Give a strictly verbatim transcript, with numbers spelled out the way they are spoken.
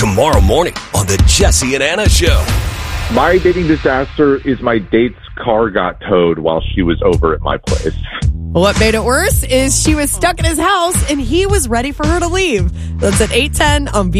tomorrow morning on the Jesse and Anna Show. My dating disaster is my date's car got towed while she was over at my place. What made it worse is she was stuck in his house and he was ready for her to leave. That's at eight ten on B.